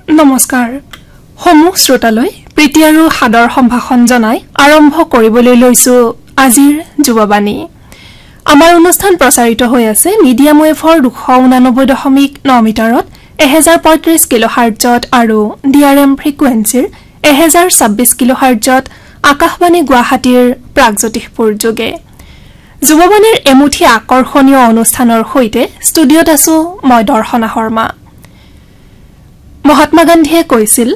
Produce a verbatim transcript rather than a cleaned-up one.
নমস্কাৰ সমূহ শ্ৰোতালৈ প্ৰীতি আৰু সাদৰ সম্ভাষণ জনাই আৰম্ভ কৰিবলৈ লৈছো আজিৰ যুৱবাণী। আমাৰ অনুষ্ঠান প্ৰচাৰিত হৈ আছে মিডিয়াম ৱেভৰ দুশ ঊনানব্বৈ দশমিক ন মিটাৰত এহেজাৰ পঁয়ত্ৰিশ কিলোহাৰ্টজত আৰু ডিআৰএম ফ্ৰিকুৱেঞ্চিৰ এহেজাৰ ছাব্বিশ কিলোহাৰ্টজত আকাশবাণী গুৱাহাটীৰ প্ৰাগজ্যোতিষপুৰ যোগে। যুৱবাণীৰ এমুঠি আকৰ্ষণীয় অনুষ্ঠানৰ সৈতে ষ্টুডিঅ'ত আছো মই দৰ্শনা শৰ্মা। মহাত্মা গান্ধীয়ে কৈছিল